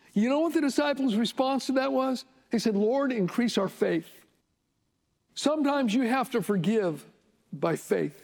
You know what the disciples' response to that was? They said, Lord, increase our faith. Sometimes you have to forgive by faith.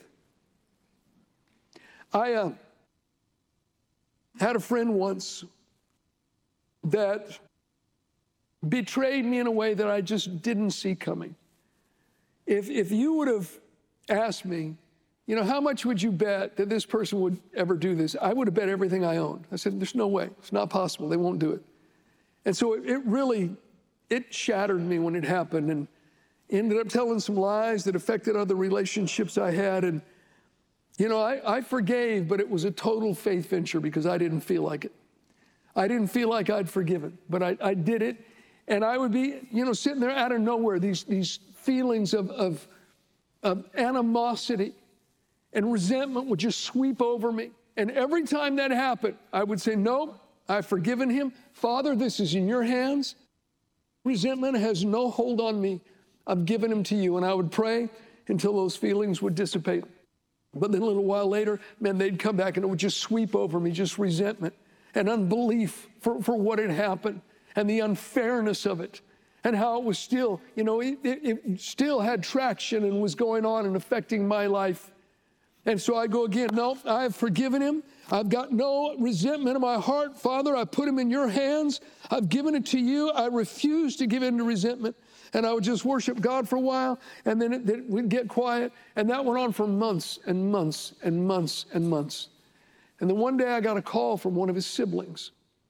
I had a friend once that betrayed me in a way that I just didn't see coming. If you would have asked me, how much would you bet that this person would ever do this? I would have bet everything I owned. I said, there's no way. It's not possible. They won't do it. And so it shattered me when it happened, and ended up telling some lies that affected other relationships I had. And, I forgave, but it was a total faith venture because I didn't feel like it. I didn't feel like I'd forgiven, but I did it. And I would be, sitting there out of nowhere, these feelings of animosity and resentment would just sweep over me. And every time that happened, I would say, nope, I've forgiven him. Father, this is in your hands. Resentment has no hold on me. I've given him to you. And I would pray until those feelings would dissipate. But then a little while later, man, they'd come back and it would just sweep over me, just resentment and unbelief for what had happened and the unfairness of it and how it was still, it still had traction and was going on and affecting my life. And so I go again, no, I have forgiven him. I've got no resentment in my heart. Father, I put him in your hands. I've given it to you. I refuse to give in to resentment. And I would just worship God for a while, and then it would get quiet. And that went on for months and months and months and months. And then one day I got a call from one of his siblings.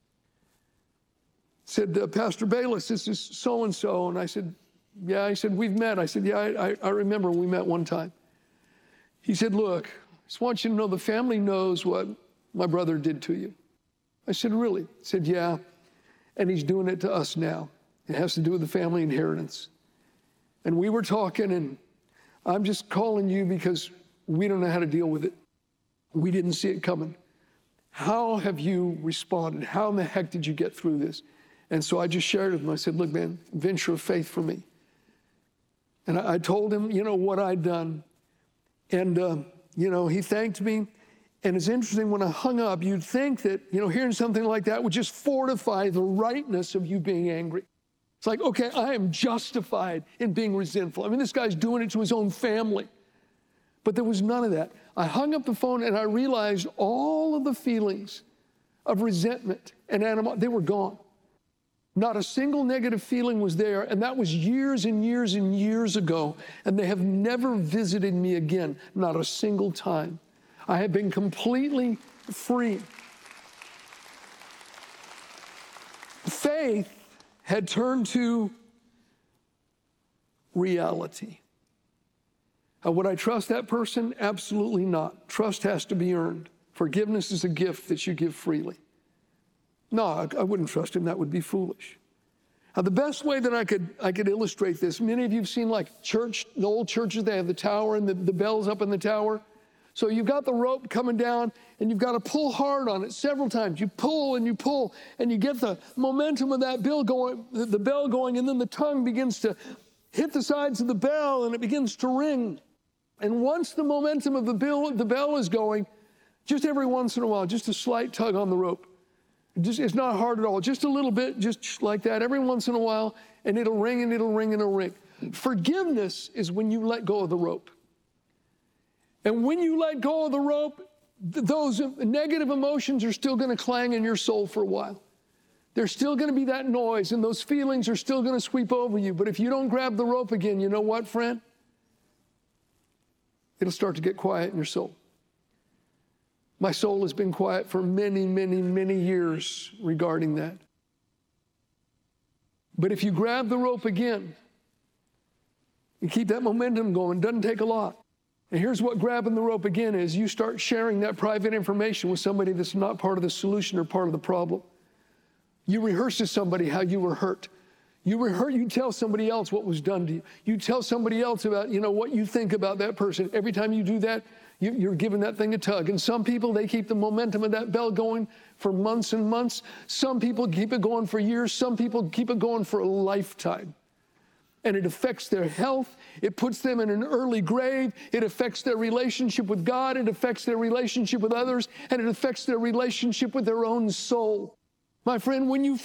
Said, Pastor Bayless, this is so-and-so. And I said, yeah. He said, we've met. I said, yeah, I remember we met one time. He said, look, I just want you to know the family knows what my brother did to you. I said, really? He said, yeah, and he's doing it to us now. It has to do with the family inheritance. And we were talking, and I'm just calling you because we don't know how to deal with it. We didn't see it coming. How have you responded? How in the heck did you get through this? And so I just shared with him. I said, look, man, venture of faith for me. And I told him, what I'd done. And, he thanked me. And it's interesting, when I hung up, you'd think that, hearing something like that would just fortify the rightness of you being angry. It's like, okay, I am justified in being resentful. I mean, this guy's doing it to his own family. But there was none of that. I hung up the phone and I realized all of the feelings of resentment and animosity, they were gone. Not a single negative feeling was there, and that was years and years and years ago, and they have never visited me again, not a single time. I have been completely free. Faith had turned to reality. Would I trust that person? Absolutely not. Trust has to be earned. Forgiveness is a gift that you give freely. No, I wouldn't trust him. That would be foolish. Now, the best way that I could illustrate this, many of you have seen like the old churches, they have the tower and the bells up in the tower. So you've got the rope coming down and you've got to pull hard on it several times. You pull and you get the momentum of that bell going, and then the tongue begins to hit the sides of the bell and it begins to ring. And once the momentum of the bell is going, just every once in a while, just a slight tug on the rope. It's not hard at all. Just a little bit, just like that, every once in a while, and it'll ring and it'll ring and it'll ring. Forgiveness is when you let go of the rope. And when you let go of the rope, those negative emotions are still going to clang in your soul for a while. There's still going to be that noise, and those feelings are still going to sweep over you. But if you don't grab the rope again, you know what, friend? It'll start to get quiet in your soul. My soul has been quiet for many, many, many years regarding that. But if you grab the rope again and keep that momentum going, it doesn't take a lot. And here's what grabbing the rope again is. You start sharing that private information with somebody that's not part of the solution or part of the problem. You rehearse to somebody how you were hurt. You tell somebody else what was done to you. You tell somebody else about, what you think about that person. Every time you do that, you're giving that thing a tug. And some people, they keep the momentum of that bell going for months and months. Some people keep it going for years. Some people keep it going for a lifetime. And it affects their health. It puts them in an early grave. It affects their relationship with God. It affects their relationship with others. And it affects their relationship with their own soul. My friend, when you